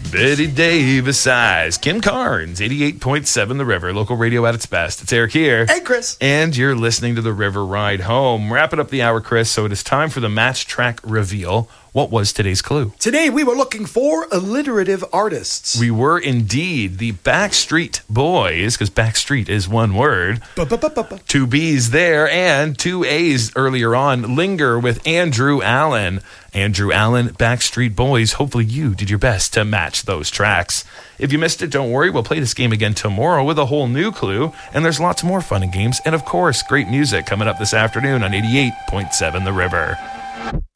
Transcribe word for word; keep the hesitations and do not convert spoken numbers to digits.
Betty Davis Eyes. Kim Carnes, eighty-eight point seven The River. Local radio at its best. It's Eric here. Hey, Chris. And you're listening to The River Ride Home. Wrapping up the hour, Chris, so it is time for the match track reveal. What was today's clue? Today we were looking for alliterative artists. We were indeed the Backstreet Boys, because Backstreet is one word. Ba-ba-ba-ba-ba. Two B's there and two A's earlier on. Linger with Andrew Allen. Andrew Allen, Backstreet Boys. Hopefully you did your best to match those tracks. If you missed it, don't worry. We'll play this game again tomorrow with a whole new clue. And there's lots more fun and games. And of course, great music coming up this afternoon on eighty-eight point seven The River.